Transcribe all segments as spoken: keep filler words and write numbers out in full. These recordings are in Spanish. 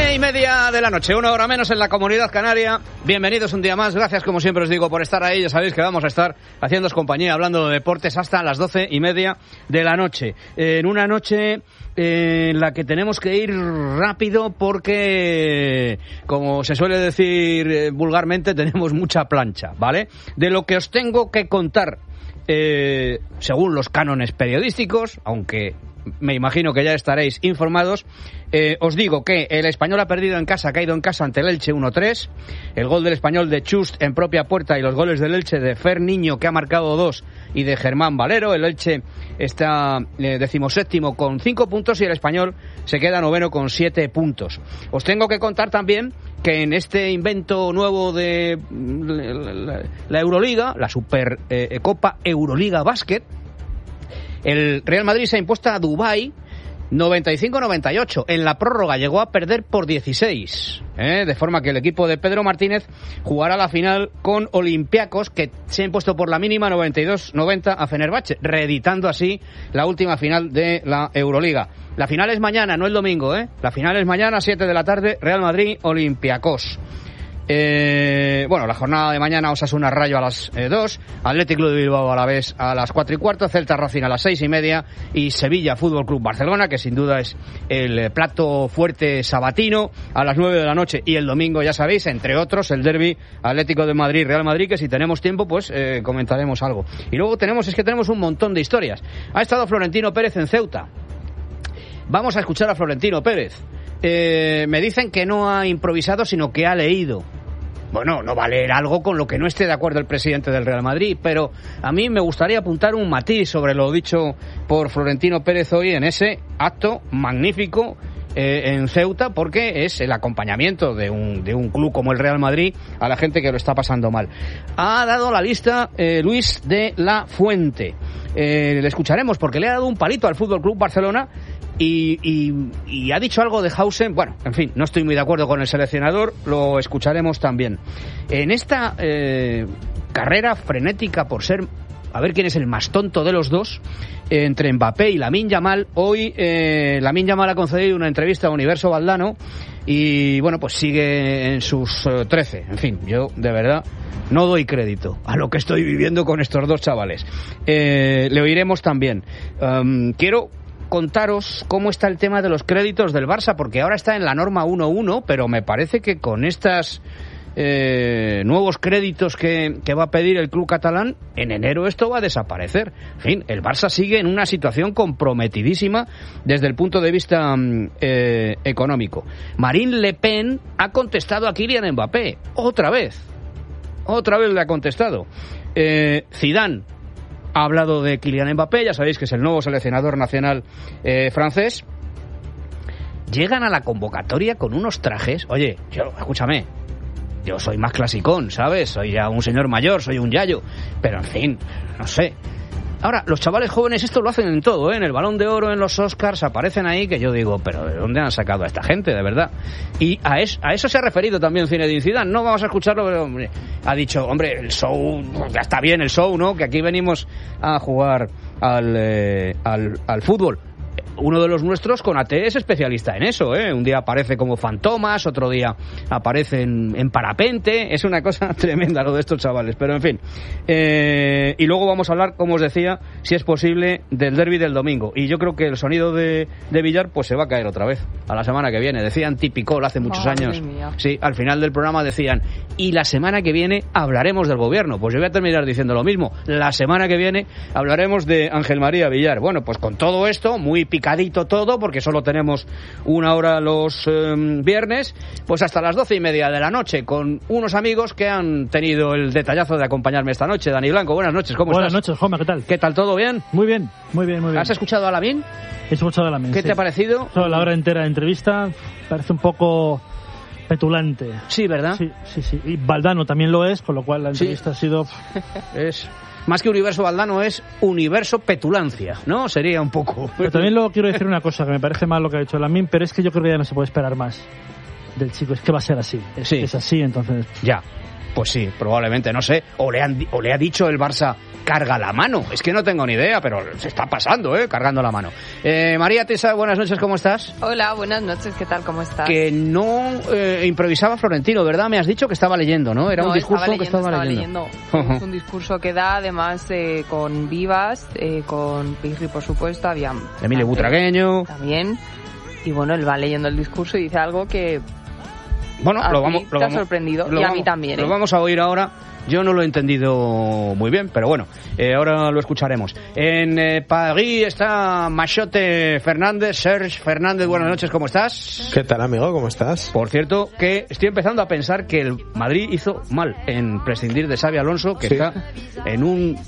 doce y media de la noche, una hora menos en la Comunidad Canaria. Bienvenidos un día más, gracias como siempre os digo por estar ahí. Ya sabéis que vamos a estar haciéndoos compañía, hablando de deportes hasta las doce y media de la noche. En una noche eh, en la que tenemos que ir rápido porque, como se suele decir eh, vulgarmente, tenemos mucha plancha, ¿vale? De lo que os tengo que contar, eh, según los cánones periodísticos, aunque me imagino que ya estaréis informados, eh, os digo que el Español ha perdido en casa, ha caído en casa ante el Elche uno tres, el gol del Español de Chust en propia puerta y los goles del Elche de Fer Niño, que ha marcado dos, y de Germán Valero. El Elche está eh, decimoséptimo con cinco puntos y el Español se queda noveno con siete puntos. Os tengo que contar también que en este invento nuevo de la, la Euroliga, la Super eh, Copa Euroliga Básquet, el Real Madrid se ha impuesto a Dubái noventa y cinco a noventa y ocho. En la prórroga llegó a perder por dieciséis, ¿eh? De forma que el equipo de Pedro Martínez jugará la final con Olympiacos, que se ha impuesto por la mínima noventa y dos noventa a Fenerbahce, reeditando así la última final de la Euroliga. La final es mañana, no el domingo, ¿eh? La final es mañana, siete de la tarde, Real Madrid Olympiacos. Eh, bueno, la jornada de mañana: Osasuna Rayo a las eh, dos, Athletic Club de Bilbao a la vez a las cuatro y cuarto, Celta Racing a las seis y media y Sevilla Fútbol Club Barcelona, que sin duda es el eh, plato fuerte sabatino, a las nueve de la noche. Y el domingo, ya sabéis, entre otros, el derbi Atlético de Madrid Real Madrid, que si tenemos tiempo pues eh, comentaremos algo. Y luego tenemos, es que tenemos un montón de historias. Ha estado Florentino Pérez en Ceuta. Vamos a escuchar a Florentino Pérez. Eh, me dicen que no ha improvisado, sino que ha leído. Bueno, no va a leer algo con lo que no esté de acuerdo el presidente del Real Madrid, pero a mí me gustaría apuntar un matiz sobre lo dicho por Florentino Pérez hoy en ese acto magnífico eh, en Ceuta, porque es el acompañamiento de un, de un club como el Real Madrid a la gente que lo está pasando mal. Ha dado la lista eh, Luis de la Fuente. Eh, le escucharemos porque le ha dado un palito al Fútbol Club Barcelona. Y, y, y ha dicho algo de Hausen. Bueno, en fin, no estoy muy de acuerdo con el seleccionador, lo escucharemos también. En esta eh, carrera frenética por ser, a ver quién es el más tonto de los dos, eh, entre Mbappé y Lamine Yamal, hoy eh, Lamine Yamal ha concedido una entrevista a Universo Valdano y, bueno, pues sigue en sus eh, trece. En fin, yo, de verdad, no doy crédito a lo que estoy viviendo con estos dos chavales. Eh, le oiremos también. Um, quiero contaros cómo está el tema de los créditos del Barça, porque ahora está en la norma uno uno, pero me parece que con estos eh, nuevos créditos que, que va a pedir el club catalán, en enero esto va a desaparecer. En fin, el Barça sigue en una situación comprometidísima desde el punto de vista eh, económico. Marine Le Pen ha contestado a Kylian Mbappé, otra vez, otra vez le ha contestado. Eh, Zidane ha hablado de Kylian Mbappé, ya sabéis que es el nuevo seleccionador nacional eh, francés. Llegan a la convocatoria con unos trajes. Oye, yo, escúchame, yo soy más clasicón, ¿sabes? Soy ya un señor mayor, soy un yayo. Pero, en fin, no sé. Ahora, los chavales jóvenes esto lo hacen en todo, ¿eh? En el Balón de Oro, en los Oscars, aparecen ahí, que yo digo, pero ¿de dónde han sacado a esta gente, de verdad? Y a, es, a eso se ha referido también Zinedine Zidane. No vamos a escucharlo, pero, hombre, ha dicho, hombre, el show, ya está bien el show, ¿no? Que aquí venimos a jugar al, eh, al, al fútbol. Uno de los nuestros, con A T, es especialista en eso, ¿eh? Un día aparece como fantomas, otro día aparece en, en parapente. Es una cosa tremenda lo de estos chavales, pero en fin. Eh, y luego vamos a hablar, como os decía, si es posible, del derbi del domingo. Y yo creo que el sonido de, de Villar pues se va a caer otra vez a la semana que viene. Decían típico hace muchos Madre años. Mía. Sí, al final del programa decían, y la semana que viene hablaremos del gobierno. Pues yo voy a terminar diciendo lo mismo. La semana que viene hablaremos de Ángel María Villar. Bueno, pues con todo esto, muy picadito todo, porque solo tenemos una hora los eh, viernes, pues hasta las doce y media de la noche, con unos amigos que han tenido el detallazo de acompañarme esta noche. Dani Blanco, buenas noches, ¿cómo buenas estás? Buenas noches, Joma, ¿qué tal? ¿Qué tal, todo bien? Muy bien, muy bien, muy bien. ¿Has escuchado a Lamine? He escuchado a Lamine, ¿Qué sí. te ha parecido? Toda la hora entera de entrevista, parece un poco petulante. Sí, ¿verdad? Sí, sí, sí. Y Valdano también lo es, con lo cual la entrevista sí. ha sido... es... Más que Universo Valdano es Universo Petulancia, ¿no? Sería un poco... Pero también luego quiero decir una cosa, que me parece mal lo que ha dicho Lamine, pero es que yo creo que ya no se puede esperar más del chico. Es que va a ser así. Es, sí. es así, entonces... Ya. Pues sí, probablemente, no sé. O le, han, o le ha dicho el Barça, carga la mano. Es que no tengo ni idea, pero se está pasando, ¿eh? Cargando la mano. Eh, María Tesa, buenas noches, ¿cómo estás? Hola, buenas noches, ¿qué tal? ¿Cómo estás? Que no eh, improvisaba Florentino, ¿verdad? Me has dicho que estaba leyendo, ¿no? Era no, un discurso estaba leyendo, que estaba, estaba leyendo. leyendo. Es un discurso que da, además, eh, con Vivas, eh, con Pirri, por supuesto, había... Emilio Butragueño. También. Y bueno, él va leyendo el discurso y dice algo que... Bueno, a lo ti vamos, te lo ha vamos, sorprendido, lo y a vamos, mí también. ¿eh? Lo vamos a oír ahora. Yo no lo he entendido muy bien, pero bueno, eh, ahora lo escucharemos. En eh, París está Machote Fernández. Serge Fernández, buenas noches, ¿cómo estás? ¿Qué tal, amigo? ¿Cómo estás? Por cierto, que estoy empezando a pensar que el Madrid hizo mal en prescindir de Xabi Alonso, que sí. Está en un...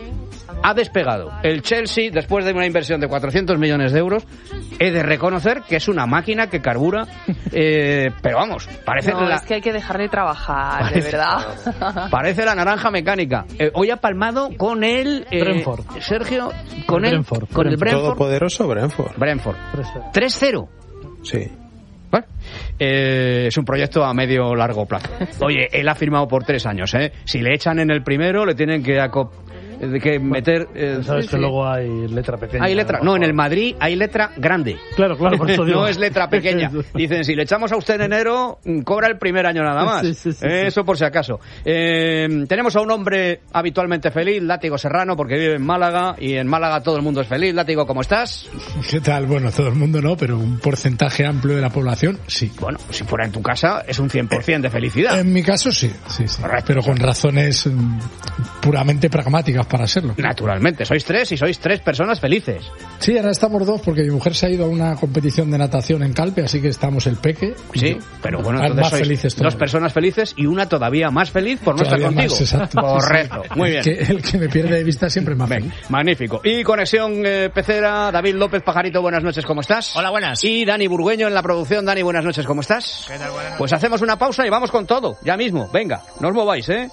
Ha despegado. El Chelsea, después de una inversión de cuatrocientos millones de euros, he de reconocer que es una máquina que carbura, eh, pero vamos, parece... No, la... es que hay que dejarle trabajar, parece, de verdad. Parece la naranja mecánica. Eh, hoy ha palmado con el... Eh, Brentford. Sergio, con, el, Brentford. con el Brentford. Todopoderoso Brentford. Brentford. tres cero. Sí. Bueno, eh, es un proyecto a medio largo plazo. Oye, él ha firmado por tres años, ¿eh? Si le echan en el primero, le tienen que... Acop- de que meter... Eh, Sabes sí, que sí. luego hay letra pequeña. Hay letra, no, en el Madrid hay letra grande. Claro, claro, por eso digo. No es letra pequeña. Dicen, si le echamos a usted en enero, cobra el primer año nada más. Sí, sí, sí, eh, sí. Eso por si acaso. Eh, tenemos a un hombre habitualmente feliz, Látigo Serrano, porque vive en Málaga, y en Málaga todo el mundo es feliz. Látigo, ¿cómo estás? ¿Qué tal? Bueno, todo el mundo no, pero un porcentaje amplio de la población, sí. Bueno, si fuera en tu casa, es un cien por ciento de felicidad. En mi caso, sí, sí, sí. Correcto. Pero con razones mm, puramente pragmáticas para serlo. Naturalmente, sois tres y sois tres personas felices. Sí, ahora estamos dos porque mi mujer se ha ido a una competición de natación en Calpe, así que estamos el peque. Sí, pero bueno, más entonces sois felices dos todavía. personas felices y una todavía más feliz por no Todavía estar contigo. más, exacto. Correcto, muy bien. El que, el que me pierde de vista siempre es más Venga, feliz. magnífico. Y conexión eh, pecera, David López Pajarito, buenas noches, ¿cómo estás? Hola, buenas. Y Dani Burgueño en la producción. Dani, buenas noches, ¿cómo estás? ¿Qué tal, buenas? Pues hacemos una pausa y vamos con todo, ya mismo. Venga, no os mováis, ¿eh?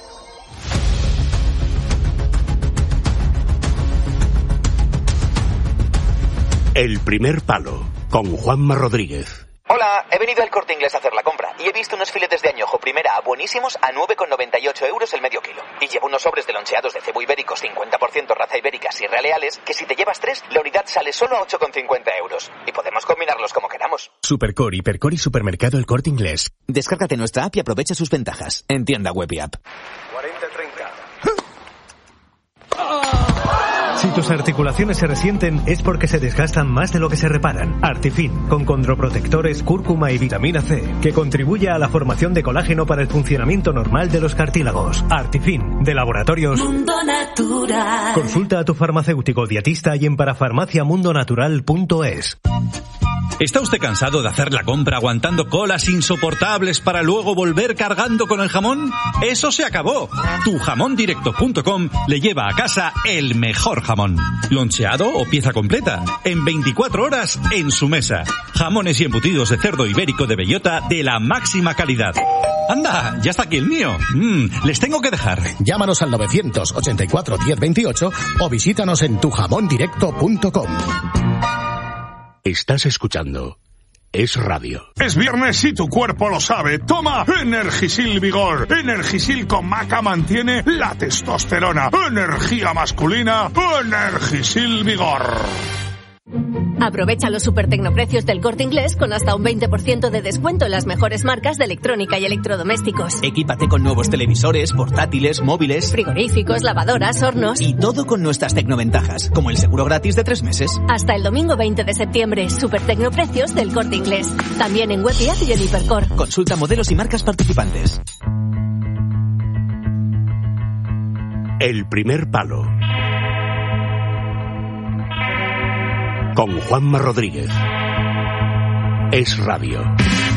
El primer palo, con Juanma Rodríguez. Hola, he venido al Corte Inglés a hacer la compra y he visto unos filetes de añojo primera A buenísimos a nueve con noventa y ocho euros el medio kilo. Y llevo unos sobres de loncheados de cebo ibéricos cincuenta por ciento raza ibéricas y realeales que si te llevas tres, la unidad sale solo a ocho con cincuenta euros. Y podemos combinarlos como queramos. Supercor, Hipercor y Supermercado El Corte Inglés. Descárgate nuestra app y aprovecha sus ventajas. En tienda web y app. cuarenta treinta. Si tus articulaciones se resienten es porque se desgastan más de lo que se reparan. Artifin, con condroprotectores, cúrcuma y vitamina C, que contribuye a la formación de colágeno para el funcionamiento normal de los cartílagos. Artifin, de Laboratorios Mundo Natural. Consulta a tu farmacéutico dietista y en parafarmacia mundo natural punto es. ¿Está usted cansado de hacer la compra aguantando colas insoportables para luego volver cargando con el jamón? ¡Eso se acabó! tu jamón directo punto com le lleva a casa el mejor jamón. Loncheado o pieza completa. En veinticuatro horas en su mesa. Jamones y embutidos de cerdo ibérico de bellota de la máxima calidad. ¡Anda! ¡Ya está aquí el mío! Mm, les tengo que dejar. Llámanos al novecientos ochenta y cuatro diez veintiocho o visítanos en tu jamón directo punto com. Estás escuchando Es Radio. Es viernes y tu cuerpo lo sabe. Toma Energisil Vigor. Energisil con maca mantiene la testosterona. Energía masculina. Energisil Vigor. Aprovecha los super tecnoprecios del Corte Inglés con hasta un veinte por ciento de descuento en las mejores marcas de electrónica y electrodomésticos. Equípate con nuevos televisores, portátiles, móviles, frigoríficos, lavadoras, hornos. Y todo con nuestras tecnoventajas, como el seguro gratis de tres meses. Hasta el domingo veinte de septiembre, super tecnoprecios del Corte Inglés. También en web y app y en Hipercor. Consulta modelos y marcas participantes. El primer palo. Con Juanma Rodríguez. Es Radio.